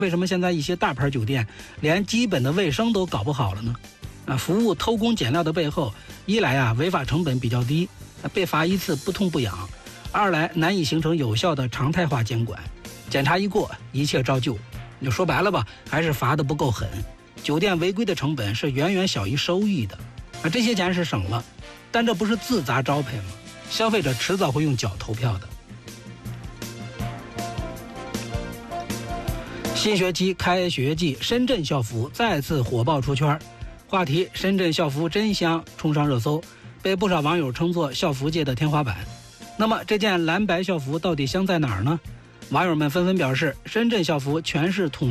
为什么现在一些大牌酒店连基本的卫生都搞不好了呢？服务偷工减料的背后，一来违法成本比较低，被罚一次不痛不痒；二来难以形成有效的常态化监管，检查一过一切照旧。就说白了吧，还是罚得不够狠。酒店违规的成本是远远小于收益的，这些钱是省了，但这不是自砸招牌吗？消费者迟早会用脚投票的。新学期开学季，深圳校服再次火爆出圈，话题深圳校服真香冲上热搜，被不少网友称作校服界的天花板。那么这件蓝白校服到底香在哪儿呢？网友们纷纷表示，深圳校服全是统